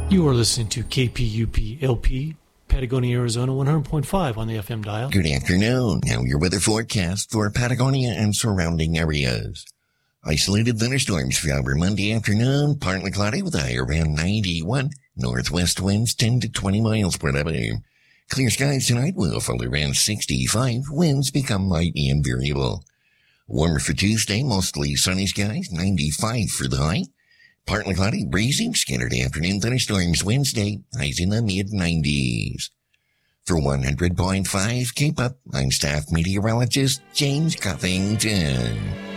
You are listening to KPUP LP, Patagonia, Arizona, 100.5 on the FM dial. Good afternoon. Now your weather forecast for Patagonia and surrounding areas. Isolated thunderstorms for our Monday afternoon, partly cloudy with a high around 91. Northwest winds 10 to 20 miles per hour. Clear skies tonight will fall around 65. Winds become light and variable. Warmer for Tuesday, mostly sunny skies, 95 for the high. Partly cloudy, breezy, scattered afternoon thunderstorms Wednesday, highs in the mid-90s. For 100.5 Keep Up, I'm staff meteorologist James Covington.